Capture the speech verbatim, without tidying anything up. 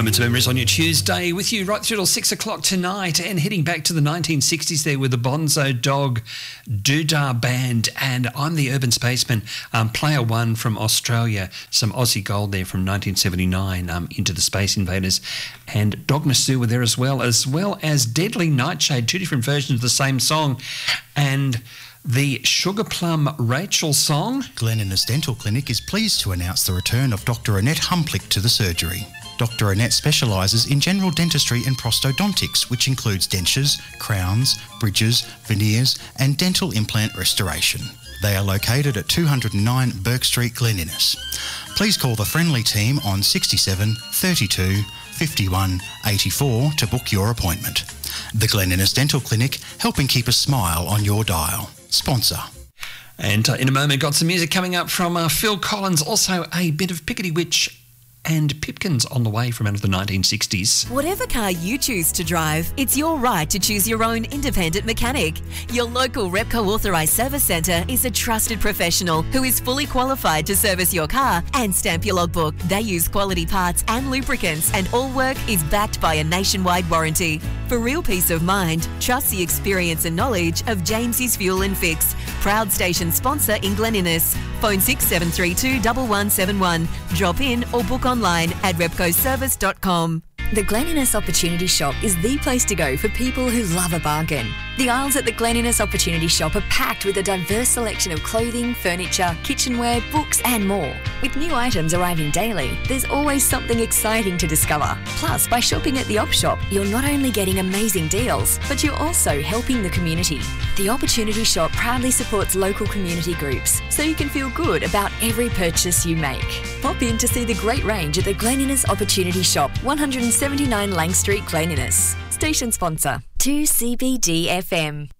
Moments of Memories on your Tuesday with you right through till six o'clock tonight, and heading back to the nineteen sixties there with the Bonzo Dog Doodah Band, and I'm the Urban Spaceman, um, Player One from Australia, some Aussie gold there from nineteen seventy-nine, um, Into the Space Invaders, and Dogma Sue were there as well, as well as Deadly Nightshade, two different versions of the same song, and the Sugar Plum Rachel song. Glen Innes Dental Clinic is pleased to announce the return of Doctor Annette Humplick to the surgery. Doctor Annette specialises in general dentistry and prosthodontics, which includes dentures, crowns, bridges, veneers and dental implant restoration. They are located at two oh nine Burke Street, Glen Innes. Please call the friendly team on sixty-seven thirty-two fifty-one eighty-four to book your appointment. The Glen Innes Dental Clinic, helping keep a smile on your dial. Sponsor. And uh, in a moment, got some music coming up from uh, Phil Collins, also a bit of Pickety Witch and Pipkins on the way from out of the nineteen sixties. Whatever car you choose to drive, it's your right to choose your own independent mechanic. Your local Repco authorised service centre is a trusted professional who is fully qualified to service your car and stamp your logbook. They use quality parts and lubricants, and all work is backed by a nationwide warranty. For real peace of mind, trust the experience and knowledge of James's Fuel and Fix, proud station sponsor in Glen Innes. Phone six seven three two, one one seven one. Drop in or book online at repco service dot com. The Glen Innes Opportunity Shop is the place to go for people who love a bargain. The aisles at the Glen Innes Opportunity Shop are packed with a diverse selection of clothing, furniture, kitchenware, books and more. With new items arriving daily, there's always something exciting to discover. Plus, by shopping at the Op Shop, you're not only getting amazing deals, but you're also helping the community. The Opportunity Shop proudly supports local community groups, so you can feel good about every purchase you make. Pop in to see the great range at the Glen Innes Opportunity Shop, one seventy-nine Lang Street, Glen Innes. Station sponsor, two C B D F M.